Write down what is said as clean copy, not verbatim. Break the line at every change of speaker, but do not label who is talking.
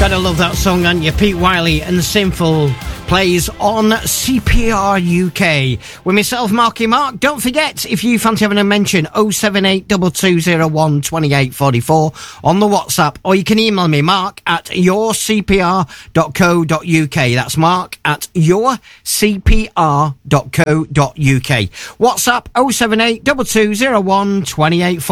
Gotta love that song, and you Pete Wiley and Sinful plays on CPR UK with myself, Marky Mark. Don't forget, if you fancy having a mention, 07822012844 on the WhatsApp, or you can email me, mark@yourcpr.co.uk. That's mark@yourcpr.co.uk. WhatsApp 07822012844.